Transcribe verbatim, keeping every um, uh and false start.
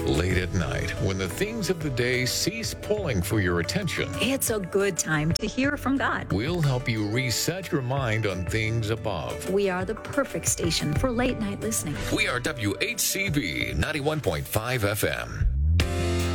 Late at night, when the things of the day cease pulling for your attention, It's a good time to hear from God. we'll help you reset your mind on things above. We are the perfect station for late night listening. We are W H C V ninety-one point five F M.